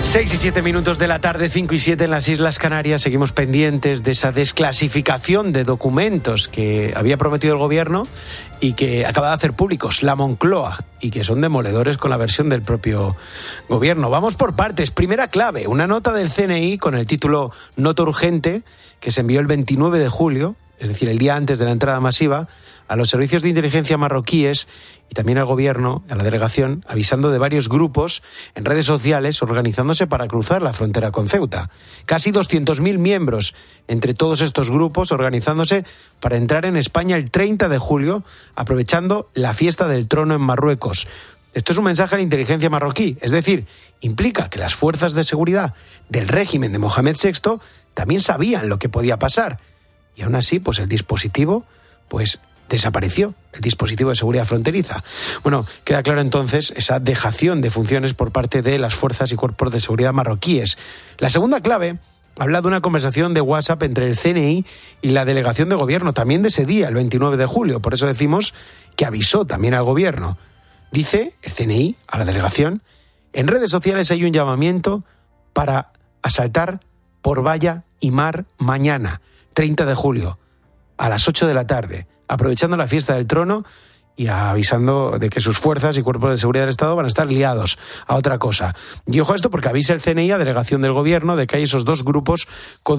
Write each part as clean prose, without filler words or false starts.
6 y 7 minutos de la tarde, 5 y 7 en las Islas Canarias. Seguimos pendientes de esa desclasificación de documentos que había prometido el gobierno y que acaba de hacer públicos la Moncloa y que son demoledores con la versión del propio gobierno. Vamos por partes. Primera clave, una nota del CNI con el título Nota urgente que se envió el 29 de julio, es decir, el día antes de la entrada masiva, a los servicios de inteligencia marroquíes y también al gobierno, a la delegación, avisando de varios grupos en redes sociales organizándose para cruzar la frontera con Ceuta. Casi 200.000 miembros entre todos estos grupos organizándose para entrar en España el 30 de julio, aprovechando la fiesta del trono en Marruecos. Esto es un mensaje a la inteligencia marroquí, es decir, implica que las fuerzas de seguridad del régimen de Mohamed VI también sabían lo que podía pasar. Y aún así, pues el dispositivo, desapareció, el dispositivo de seguridad fronteriza. Bueno, queda claro entonces esa dejación de funciones por parte de las fuerzas y cuerpos de seguridad marroquíes. La segunda clave habla de una conversación de WhatsApp entre el CNI y la delegación de gobierno, también de ese día, el 29 de julio. Por eso decimos que avisó también al gobierno. Dice el CNI a la delegación: en redes sociales hay un llamamiento para asaltar por valla y mar mañana, 30 de julio, a las 8 de la tarde. Aprovechando la fiesta del trono y avisando de que sus fuerzas y cuerpos de seguridad del Estado van a estar liados a otra cosa. Y ojo a esto porque avisa el CNI a delegación del gobierno de que hay esos dos grupos con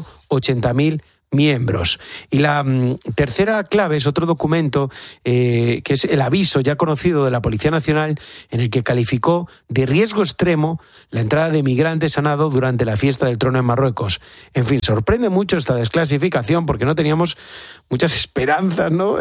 180.000 miembros. Y la tercera clave es otro documento que es el aviso ya conocido de la Policía Nacional en el que calificó de riesgo extremo la entrada de migrantes a nado durante la fiesta del trono en Marruecos. En fin, sorprende mucho esta desclasificación porque no teníamos muchas esperanzas, ¿no?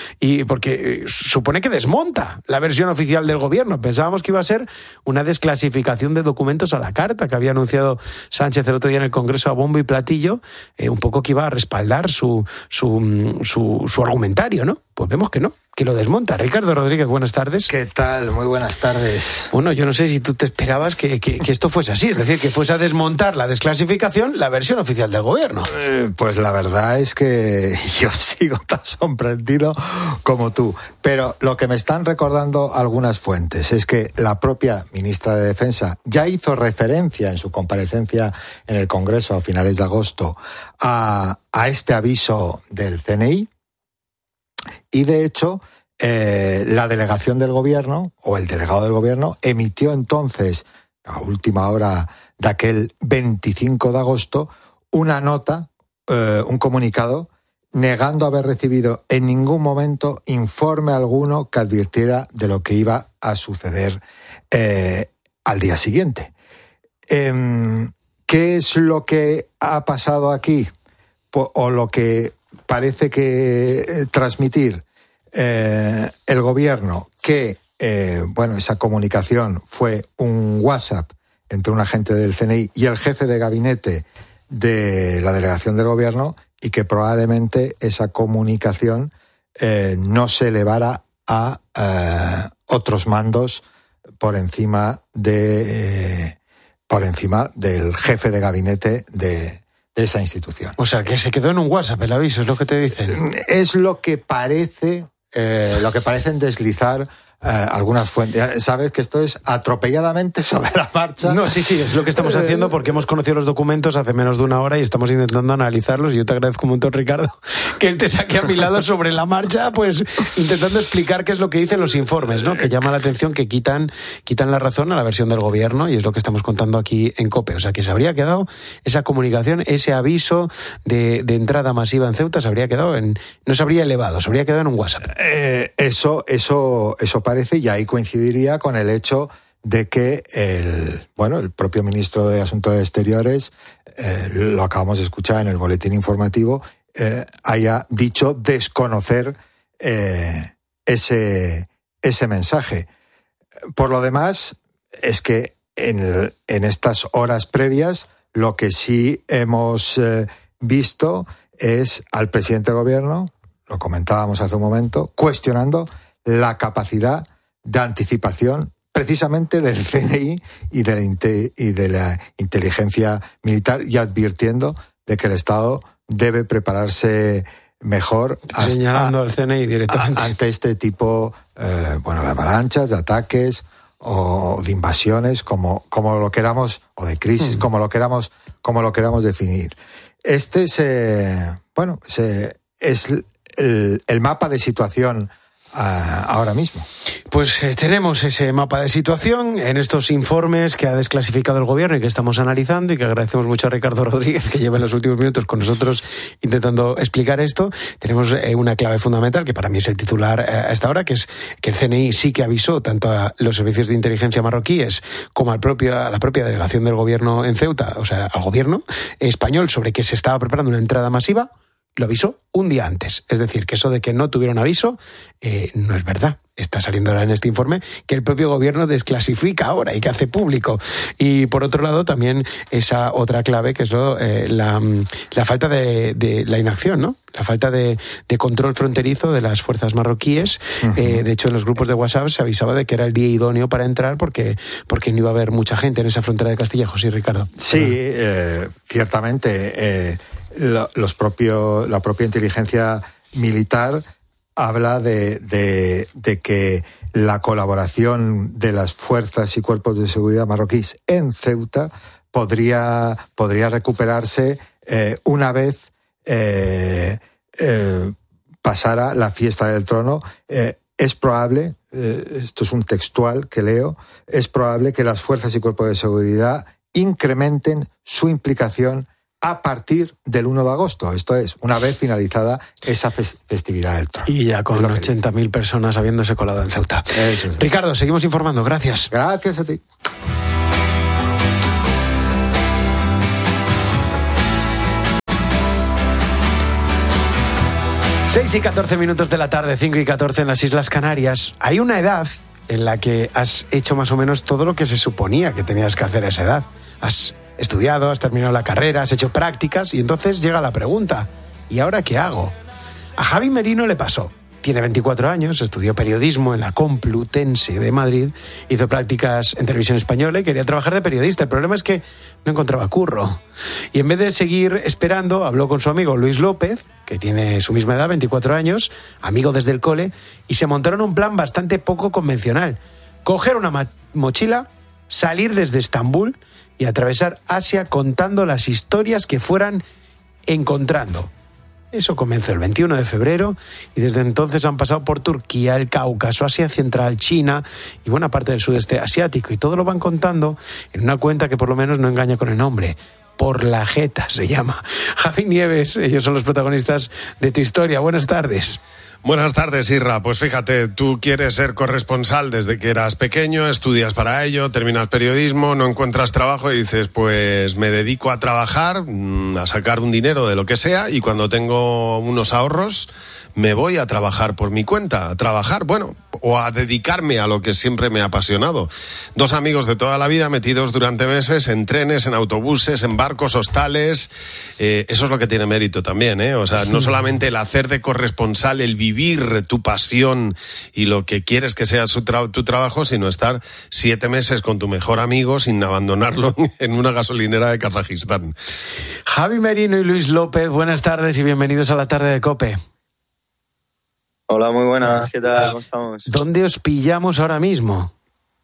Y porque supone que desmonta la versión oficial del gobierno. Pensábamos que iba a ser una desclasificación de documentos a la carta que había anunciado Sánchez el otro día en el Congreso a bombo y platillo, un poco que iba a respaldar su argumentario, ¿no? Pues vemos que no, que lo desmonta. Ricardo Rodríguez, buenas tardes. ¿Qué tal? Muy buenas tardes. Bueno, yo no sé si tú te esperabas que esto fuese así, es decir, que fuese a desmontar la desclasificación, la versión oficial del gobierno. Pues la verdad es que yo sigo tan sorprendido como tú. Pero lo que me están recordando algunas fuentes es que la propia ministra de Defensa ya hizo referencia en su comparecencia en el Congreso a finales de agosto a este aviso del CNI. Y de hecho, la delegación del gobierno, o el delegado del gobierno, emitió entonces, a última hora de aquel 25 de agosto, una nota, un comunicado, negando haber recibido en ningún momento informe alguno que advirtiera de lo que iba a suceder al día siguiente. ¿Qué es lo que ha pasado aquí? O lo que parece que transmitir el gobierno, que esa comunicación fue un WhatsApp entre un agente del CNI y el jefe de gabinete de la delegación del gobierno, y que probablemente esa comunicación no se elevara a otros mandos por encima del jefe de gabinete de esa institución. O sea, que se quedó en un WhatsApp el aviso, es lo que te dicen. Es lo que parecen deslizar algunas fuentes. Sabes que esto es atropelladamente sobre la marcha. No, sí, es lo que estamos haciendo porque hemos conocido los documentos hace menos de una hora y estamos intentando analizarlos. Y yo te agradezco un montón, Ricardo, que estés aquí a mi lado sobre la marcha, pues intentando explicar qué es lo que dicen los informes, ¿no? Que llama la atención que quitan la razón a la versión del gobierno, y es lo que estamos contando aquí en COPE. O sea, que se habría quedado esa comunicación, ese aviso de entrada masiva en Ceuta, no se habría elevado, se habría quedado en un WhatsApp. Eso parece, y ahí coincidiría con el hecho de que el propio ministro de Asuntos Exteriores, lo acabamos de escuchar en el boletín informativo, haya dicho desconocer ese mensaje. Por lo demás, es que en estas horas previas lo que sí hemos visto es al presidente del gobierno, lo comentábamos hace un momento, cuestionando la capacidad de anticipación precisamente del CNI y de la inteligencia militar, y advirtiendo de que el Estado debe prepararse mejor señalando al CNI directamente ante este tipo de avalanchas, de ataques o de invasiones, como lo queramos, o de crisis, como lo queramos definir. Este es el mapa de situación ahora mismo. Pues tenemos ese mapa de situación en estos informes que ha desclasificado el gobierno y que estamos analizando, y que agradecemos mucho a Ricardo Rodríguez, que lleva en los últimos minutos con nosotros intentando explicar esto. Tenemos una clave fundamental, que para mí es el titular a esta hora, que es que el CNI sí que avisó tanto a los servicios de inteligencia marroquíes como a la propia delegación del gobierno en Ceuta, o sea, al gobierno español, sobre que se estaba preparando una entrada masiva. Lo avisó un día antes. Es decir, que eso de que no tuvieron aviso no es verdad. Está saliendo ahora en este informe que el propio gobierno desclasifica ahora y que hace público. Y por otro lado, también esa otra clave, que es la falta de la inacción, ¿no? La falta de control fronterizo de las fuerzas marroquíes. Uh-huh. De hecho, en los grupos de WhatsApp se avisaba de que era el día idóneo para entrar porque no iba a haber mucha gente en esa frontera de Castilla. José Ricardo. Sí, ciertamente. La propia inteligencia militar habla de que la colaboración de las fuerzas y cuerpos de seguridad marroquíes en Ceuta podría recuperarse una vez pasara la fiesta del trono. Es probable, esto es un textual que leo, es probable que las fuerzas y cuerpos de seguridad incrementen su implicación a partir del 1 de agosto, esto es, una vez finalizada esa festividad del trono. Y ya con 80.000 personas habiéndose colado en Ceuta. Eso es. Ricardo, seguimos informando, gracias. Gracias a ti. Seis y 14 minutos de la tarde, 5 y 14 en las Islas Canarias. Hay una edad en la que has hecho más o menos todo lo que se suponía que tenías que hacer a esa edad. Has estudiado, has terminado la carrera, has hecho prácticas y entonces llega la pregunta, ¿y ahora qué hago? A Javi Merino le pasó. Tiene 24 años, estudió periodismo en la Complutense de Madrid, hizo prácticas en Televisión Española y quería trabajar de periodista. El problema es que no encontraba curro. Y en vez de seguir esperando, habló con su amigo Luis López, que tiene su misma edad, 24 años, amigo desde el cole, y se montaron un plan bastante poco convencional. Coger una mochila, salir desde Estambul y atravesar Asia contando las historias que fueran encontrando. Eso comenzó el 21 de febrero y desde entonces han pasado por Turquía, el Cáucaso, Asia Central, China y buena parte del sudeste asiático. Y todo lo van contando en una cuenta que por lo menos no engaña con el nombre. Por la Jeta se llama. Javi Nieves, ellos son los protagonistas de tu historia. Buenas tardes. Buenas tardes, Irra. Pues fíjate, tú quieres ser corresponsal desde que eras pequeño, estudias para ello, terminas periodismo, no encuentras trabajo y dices, pues me dedico a trabajar, a sacar un dinero de lo que sea, y cuando tengo unos ahorros me voy a trabajar por mi cuenta, a trabajar, bueno, o a dedicarme a lo que siempre me ha apasionado. Dos amigos de toda la vida metidos durante meses en trenes, en autobuses, en barcos, hostales. Eso es lo que tiene mérito también, ¿eh? O sea, no solamente el hacer de corresponsal, el vivir tu pasión y lo que quieres que sea tu trabajo, sino estar 7 meses con tu mejor amigo sin abandonarlo en una gasolinera de Kazajistán. Javi Merino y Luis López, buenas tardes y bienvenidos a la tarde de COPE. Hola, muy buenas, ¿qué tal? ¿Cómo estamos? ¿Dónde os pillamos ahora mismo?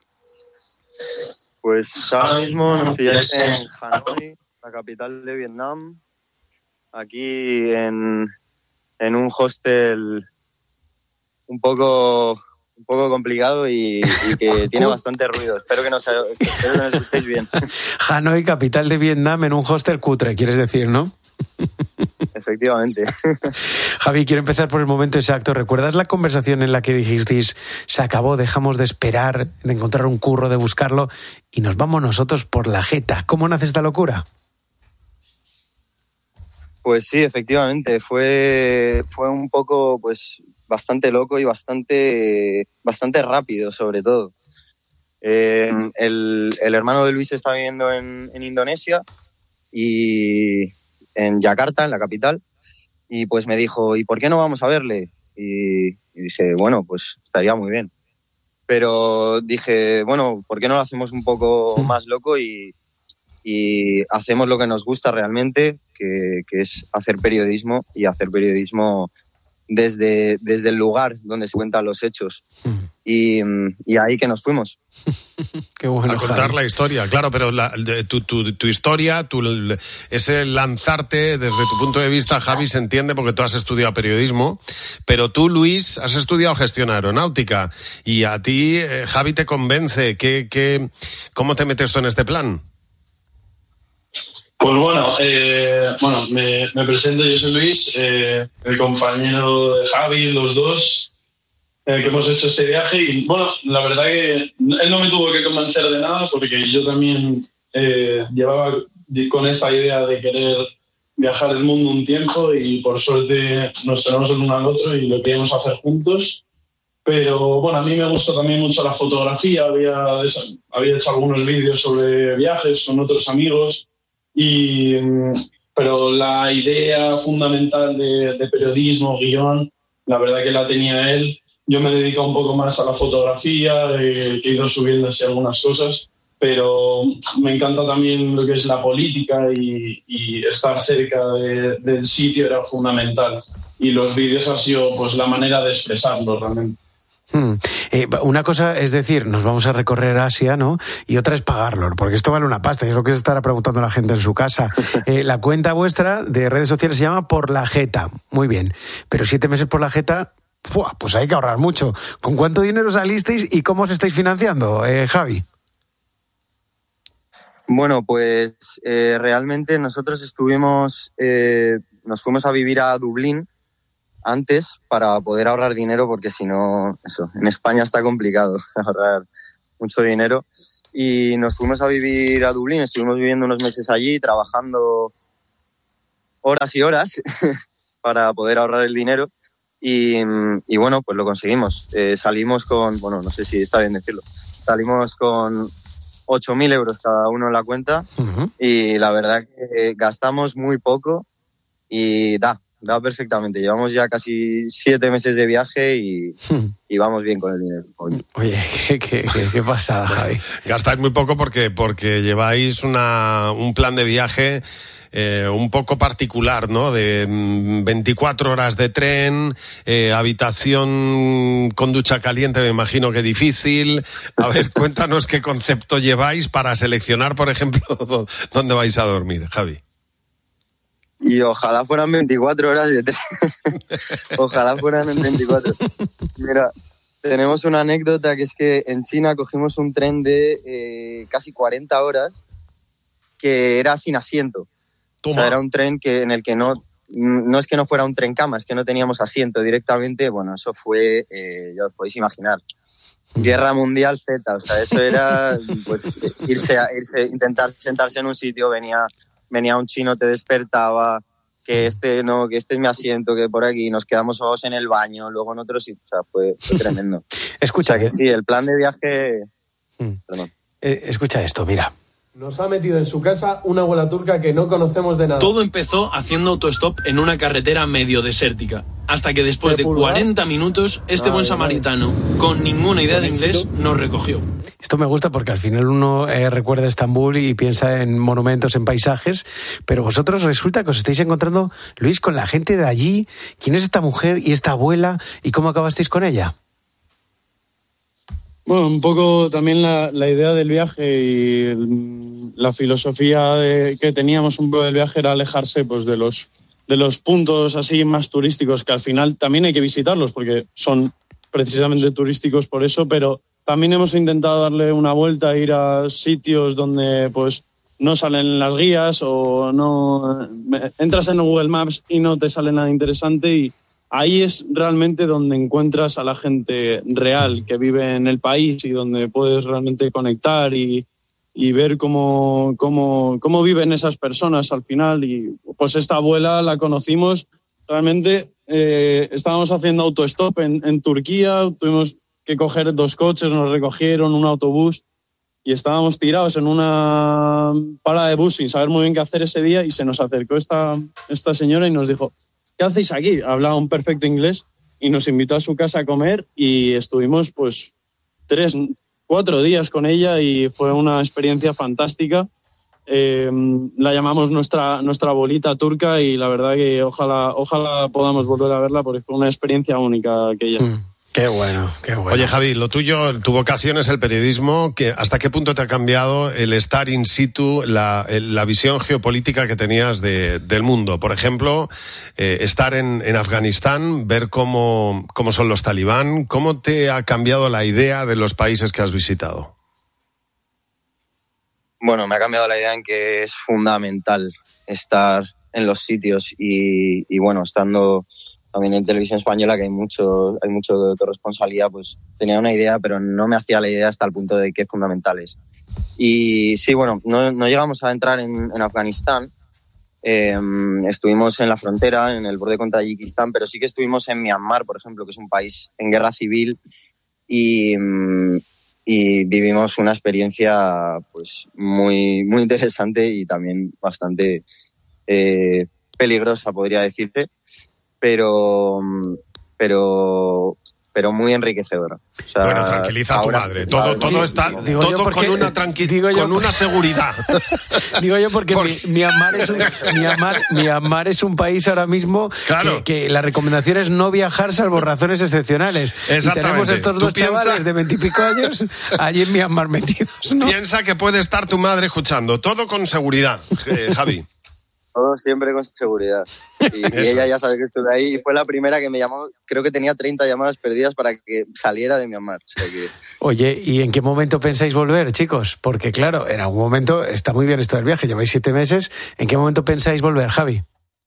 Pues ahora mismo nos pilláis en Hanoi, la capital de Vietnam, aquí en un hostel un poco complicado y que tiene bastante ruido. Espero que nos escuchéis bien. Hanoi, capital de Vietnam, en un hostel cutre, quieres decir, ¿no? Efectivamente. Javi, quiero empezar por el momento exacto. ¿Recuerdas la conversación en la que dijisteis, se acabó, dejamos de esperar, de encontrar un curro, de buscarlo, y nos vamos nosotros por la Jeta? ¿Cómo nace esta locura? Pues sí, efectivamente. Fue un poco, pues, bastante loco y bastante rápido, sobre todo. El hermano de Luis está viviendo en Indonesia y en Yakarta, en la capital, y pues me dijo, ¿y por qué no vamos a verle? Y dije, bueno, pues estaría muy bien. Pero dije, bueno, ¿por qué no lo hacemos un poco más loco y hacemos lo que nos gusta realmente, que es hacer periodismo, y hacer periodismo desde el lugar donde se cuentan los hechos. Y ahí que nos fuimos. Qué bueno, a contar Javi. la historia, claro, pero tu historia, ese lanzarte desde tu punto de vista, Javi, se entiende porque tú has estudiado periodismo, pero tú, Luis, has estudiado gestión aeronáutica y a ti, Javi, te convence. ¿Cómo te metes tú en este plan? Pues bueno, me presento, yo soy Luis, el compañero de Javi, los dos, que hemos hecho este viaje. Y bueno, la verdad que él no me tuvo que convencer de nada, porque yo también llevaba con esta idea de querer viajar el mundo un tiempo, y por suerte nos tenemos el uno al otro y lo queríamos hacer juntos. Pero bueno, a mí me gusta también mucho la fotografía, había hecho algunos vídeos sobre viajes con otros amigos. Pero la idea fundamental de periodismo, guión, la verdad que la tenía él. Yo me he dedicado un poco más a la fotografía, he ido subiendo así algunas cosas, pero me encanta también lo que es la política, y estar cerca del sitio era fundamental. Y los vídeos han sido pues la manera de expresarlo realmente. Una cosa es decir, nos vamos a recorrer Asia, ¿no? Y otra es pagarlo, porque esto vale una pasta, y es lo que se estará preguntando la gente en su casa. La cuenta vuestra de redes sociales se llama Por la Jeta. Muy bien. Pero 7 meses por la Jeta, pues hay que ahorrar mucho. ¿Con cuánto dinero salisteis y cómo os estáis financiando, Javi? Bueno, pues realmente nosotros nos fuimos a vivir a Dublín antes para poder ahorrar dinero, porque si no, en España está complicado ahorrar mucho dinero. Y nos fuimos a vivir a Dublín, estuvimos viviendo unos meses allí, trabajando horas y horas para poder ahorrar el dinero. Y bueno, pues lo conseguimos. Salimos con, bueno, no sé si está bien decirlo, salimos con 8.000 euros cada uno en la cuenta. Uh-huh. Y la verdad que gastamos muy poco y da perfectamente. Llevamos ya casi 7 meses de viaje y vamos bien con el dinero. Oye, qué pasada, Javi. Gastáis muy poco porque lleváis un plan de viaje un poco particular, ¿no? De 24 horas de tren, habitación con ducha caliente, me imagino que difícil. A ver, cuéntanos qué concepto lleváis para seleccionar, por ejemplo, dónde vais a dormir, Javi. Y ojalá fueran 24 horas de tren. Ojalá fueran en 24. Mira, tenemos una anécdota, que es que en China cogimos un tren de casi 40 horas que era sin asiento. Toma. O sea, era un tren en el que no es que no fuera un tren cama, es que no teníamos asiento directamente. Bueno, eso fue, ya os podéis imaginar, Guerra Mundial Z. O sea, eso era pues irse, intentar sentarse en un sitio, venía un chino, te despertaba, que este es mi asiento, que por aquí, nos quedamos solos en el baño, luego en otro sitio. O sea, fue tremendo. Escucha, o sea, que sí, el plan de viaje... Perdón. Escucha esto, mira. Nos ha metido en su casa una abuela turca que no conocemos de nada. Todo empezó haciendo autostop en una carretera medio desértica, hasta que después de 40 minutos, buen samaritano, con ninguna idea de inglés, nos recogió. Esto me gusta porque al final uno recuerda Estambul y piensa en monumentos, en paisajes, pero vosotros resulta que os estáis encontrando, Luis, con la gente de allí. ¿Quién es esta mujer y esta abuela y cómo acabasteis con ella? Bueno, un poco también la idea del viaje y la filosofía que teníamos un poco del viaje era alejarse pues de los puntos así más turísticos, que al final también hay que visitarlos porque son precisamente turísticos por eso, pero también hemos intentado darle una vuelta, ir a sitios donde pues no salen las guías o no entras en Google Maps y no te sale nada interesante, y ahí es realmente donde encuentras a la gente real que vive en el país y donde puedes realmente conectar y ver cómo viven esas personas al final. Y pues esta abuela la conocimos realmente, estábamos haciendo autostop en Turquía, tuvimos que coger 2 coches, nos recogieron, un autobús, y estábamos tirados en una parada de bus sin saber muy bien qué hacer ese día, y se nos acercó esta señora y nos dijo: ¿qué hacéis aquí? Hablaba un perfecto inglés y nos invitó a su casa a comer, y estuvimos pues 3-4 días con ella y fue una experiencia fantástica. la llamamos nuestra bolita turca, y la verdad que ojalá podamos volver a verla, porque fue una experiencia única aquella. Qué bueno, qué bueno. Oye, Javi, lo tuyo, tu vocación es el periodismo. ¿Hasta qué punto te ha cambiado el estar in situ, la visión geopolítica que tenías del mundo? Por ejemplo, estar en Afganistán, ver cómo son los talibán. ¿Cómo te ha cambiado la idea de los países que has visitado? Bueno, me ha cambiado la idea en que es fundamental estar en los sitios y bueno, estando también en Televisión Española, que hay mucho corresponsabilidad, pues tenía una idea, pero no me hacía la idea hasta el punto de que fundamental es. Y sí, bueno, no llegamos a entrar en Afganistán. Estuvimos en la frontera, en el borde con Tayikistán, pero sí que estuvimos en Myanmar, por ejemplo, que es un país en guerra civil, y vivimos una experiencia pues muy, muy interesante y también bastante peligrosa, podría decirte, pero muy enriquecedora. O sea, bueno, tranquiliza a tu madre. Todo está porque, con una seguridad. Digo yo porque Myanmar es un país ahora mismo, claro, que la recomendación es no viajar salvo razones excepcionales. Exactamente. Y tenemos estos dos chavales de 20 y pico años allí en Myanmar metidos, ¿no? Piensa que puede estar tu madre escuchando. Todo con seguridad, Javi. Todo siempre con seguridad. Y ella ya sabe que estuve ahí, y fue la primera que me llamó. Creo que tenía 30 llamadas perdidas para que saliera de Myanmar. O sea que... Oye, ¿y en qué momento pensáis volver, chicos? Porque claro, en algún momento está muy bien esto del viaje, lleváis 7 meses. ¿En qué momento pensáis volver, Javi?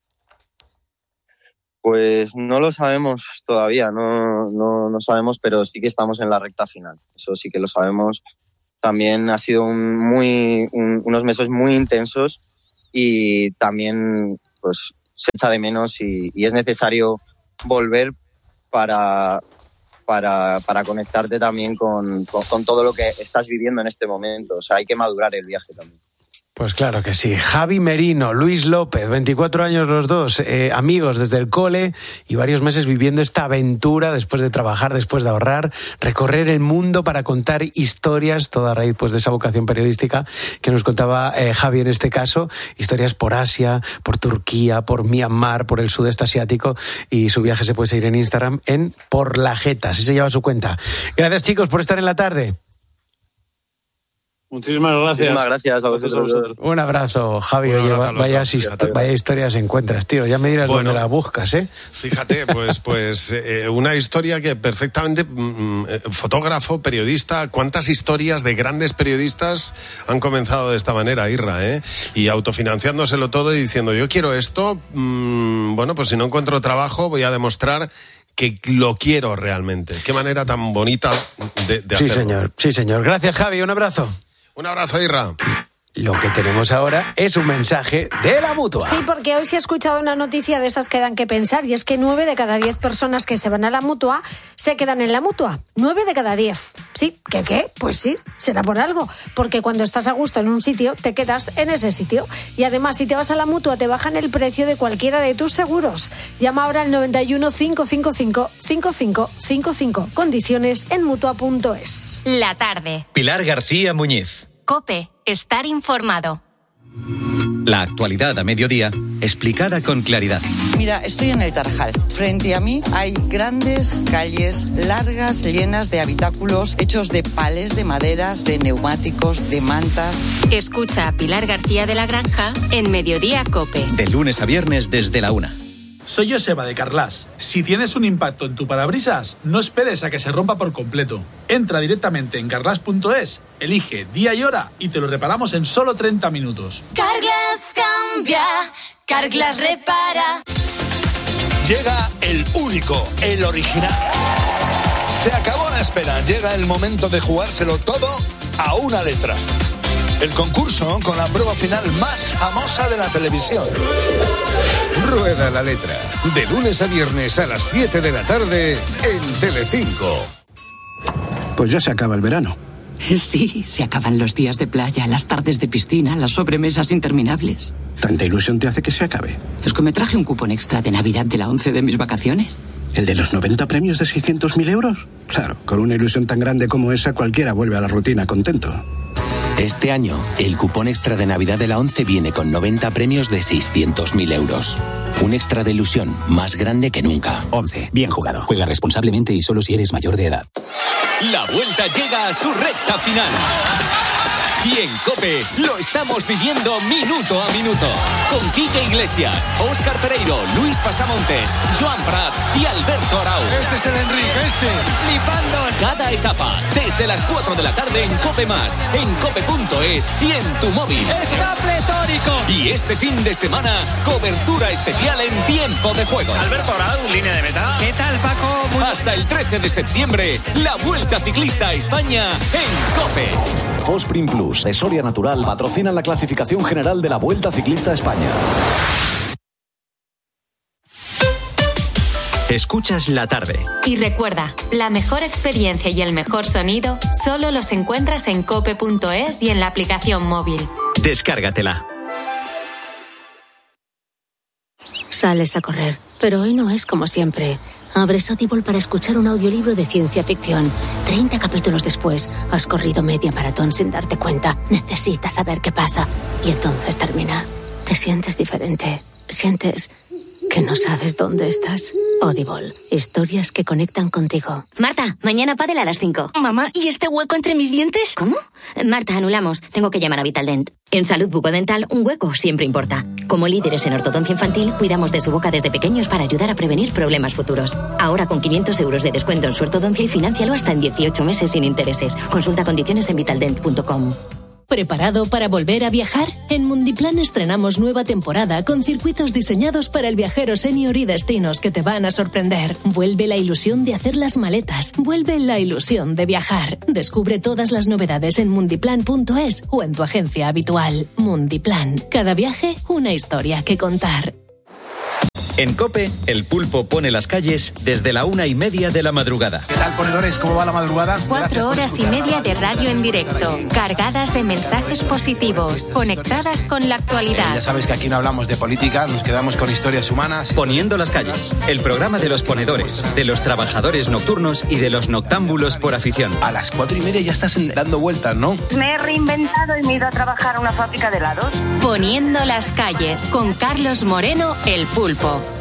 Pues no lo sabemos todavía, no sabemos, pero sí que estamos en la recta final. Eso sí que lo sabemos. También ha sido unos meses muy intensos, y también pues se echa de menos y es necesario volver para conectarte también con todo lo que estás viviendo en este momento. O sea, hay que madurar el viaje también. Pues claro que sí. Javi Merino, Luis López, 24 años los dos, amigos desde el cole y varios meses viviendo esta aventura después de trabajar, después de ahorrar, recorrer el mundo para contar historias, toda a raíz pues de esa vocación periodística que nos contaba Javi en este caso, historias por Asia, por Turquía, por Myanmar, por el sudeste asiático, y su viaje se puede seguir en Instagram en Por la Jeta, así se llama su cuenta. Gracias, chicos, por estar en la tarde. Muchísimas gracias. Muchísimas gracias a vosotros. Un abrazo, Javi. Oye, vaya historias encuentras, tío. Ya me dirás dónde la buscas, ¿eh? Fíjate, pues una historia que perfectamente, fotógrafo, periodista, cuántas historias de grandes periodistas han comenzado de esta manera, Irra, ¿eh? Y autofinanciándoselo todo y diciendo, yo quiero esto, bueno, pues si no encuentro trabajo voy a demostrar que lo quiero realmente. Qué manera tan bonita de hacerlo. Sí, señor. Gracias, Javi. Un abrazo. Un abrazo, Irra. Lo que tenemos ahora es un mensaje de la Mutua. Sí, porque hoy se ha escuchado una noticia de esas que dan que pensar, y es que 9 de cada 10 personas que se van a la Mutua se quedan en la Mutua. 9 de cada 10. ¿Sí? ¿Qué? Pues sí, será por algo. Porque cuando estás a gusto en un sitio, te quedas en ese sitio. Y además, si te vas a la Mutua, te bajan el precio de cualquiera de tus seguros. Llama ahora al 91 555 5555. Condiciones en Mutua.es. La tarde. Pilar García Muñiz. COPE. Estar informado. La actualidad a mediodía, explicada con claridad. Mira, estoy en el Tarajal. Frente a mí hay grandes calles largas, llenas de habitáculos hechos de palés, de maderas, de neumáticos, de mantas. Escucha a Pilar García de la Granja en Mediodía COPE. De lunes a viernes desde la 1. Soy Joseba de Carlas. Si tienes un impacto en tu parabrisas, no esperes a que se rompa por completo. Entra directamente en carlas.es, elige día y hora y te lo reparamos en solo 30 minutos. Carglass cambia, Carglass repara. Llega el único, el original. Se acabó la espera, llega el momento de jugárselo todo a una letra. El concurso con la prueba final más famosa de la televisión. Rueda la letra. De lunes a viernes a las 7 de la tarde en Telecinco. Pues ya se acaba el verano. Sí, se acaban los días de playa, las tardes de piscina, las sobremesas interminables. ¿Tanta ilusión te hace que se acabe? Es que me traje un cupón extra de Navidad de la 11 de mis vacaciones. ¿El de los 90 premios de 600.000 euros? Claro, con una ilusión tan grande como esa cualquiera vuelve a la rutina contento. Este año, el cupón extra de Navidad de la 11 viene con 90 premios de 600.000 euros. Un extra de ilusión más grande que nunca. 11. Bien jugado. Juega responsablemente y solo si eres mayor de edad. La Vuelta llega a su recta final. Y en COPE lo estamos viviendo minuto a minuto. Con Quique Iglesias, Óscar Pereiro, Luis Pasamontes, Joan Prat y Alberto Arau. Este es el Enrique, ¡Flipando! Cada etapa, desde las 4 de la tarde en COPE+, en cope.es y en tu móvil. ¡Está pletórico! Y este fin de semana, cobertura especial en tiempo de juego. Alberto Arau, línea de meta. ¿Qué tal, Paco? Hasta el 13 de septiembre, la Vuelta Ciclista a España en COPE. Fosprin Plus de Soria Natural patrocina la clasificación general de la Vuelta Ciclista a España. Escuchas la tarde. Y recuerda, la mejor experiencia y el mejor sonido solo los encuentras en cope.es y en la aplicación móvil. Descárgatela. Sales a correr, pero hoy no es como siempre. Abres Audible para escuchar un audiolibro de ciencia ficción. 30 capítulos después, has corrido media maratón sin darte cuenta. Necesitas saber qué pasa. Y entonces termina. Te sientes diferente. Sientes que no sabes dónde estás. Audible. Historias que conectan contigo. Marta, mañana pádel a las 5. Mamá, ¿y este hueco entre mis dientes? ¿Cómo? Marta, anulamos. Tengo que llamar a Vitaldent. En salud bucodental, un hueco siempre importa. Como líderes en ortodoncia infantil, cuidamos de su boca desde pequeños para ayudar a prevenir problemas futuros. Ahora con 500 euros de descuento en su ortodoncia y financialo hasta en 18 meses sin intereses. Consulta condiciones en vitaldent.com. ¿Preparado para volver a viajar? En Mundiplan estrenamos nueva temporada con circuitos diseñados para el viajero senior y destinos que te van a sorprender. Vuelve la ilusión de hacer las maletas. Vuelve la ilusión de viajar. Descubre todas las novedades en mundiplan.es o en tu agencia habitual. Mundiplan. Cada viaje, una historia que contar. En COPE, el pulpo pone las calles desde la 1:30 de la madrugada. ¿Qué tal, ponedores? ¿Cómo va la madrugada? 4 horas y media de radio en directo, cargadas de mensajes positivos, conectadas con la actualidad. Ya sabes que aquí no hablamos de política, nos quedamos con historias humanas. Poniendo las calles, el programa de los ponedores, de los trabajadores nocturnos y de los noctámbulos por afición. A las 4:30 ya estás dando vueltas, ¿no? Me he reinventado y me he ido a trabajar a una fábrica de helados. Poniendo las calles, con Carlos Moreno, el pulpo.